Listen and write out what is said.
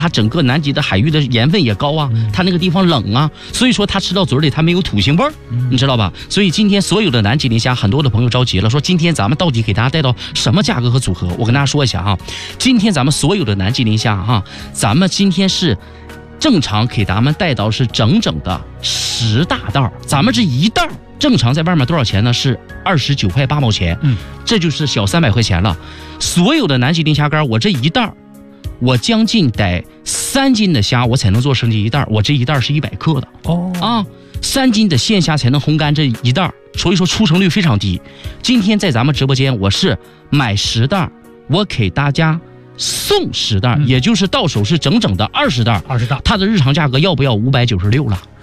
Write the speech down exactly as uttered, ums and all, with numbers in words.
它整个南极的海域的盐分也高啊，它那个地方冷啊，所以说它吃到嘴里它没有土腥味儿，你知道吧？所以今天所有的南极磷虾，很多的朋友着急了，说今天咱们到底给大家带到什么价格和组合？我跟大家说一下哈，今天咱们所有的南极磷虾哈，咱们今天是正常给咱们带到是整整的十大袋，咱们这一袋正常在外面多少钱呢？是二十九块八毛钱，嗯，这就是小三百块钱了。所有的南极磷虾干，我这一袋。我将近得三斤的虾，我才能做成这一袋。我这一袋是一百克的哦啊，三斤的鲜虾才能烘干这一袋，所以说出成率非常低。今天在咱们直播间，我是买十袋，我给大家送十袋，嗯、也就是到手是整整的二十袋。二十袋，它的日常价格要不要五百九十六了？